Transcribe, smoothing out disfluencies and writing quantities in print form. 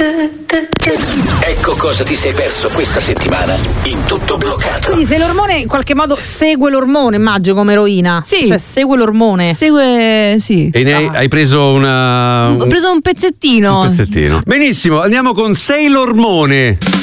Ecco cosa ti sei perso questa settimana in Tutto Bloccato. Quindi se l'ormone in qualche modo segue l'ormone, immagino, come eroina. Sì. Cioè segue l'ormone. Segue, sì. E hai preso Ho preso un pezzettino. Benissimo, andiamo con Sei l'ormone.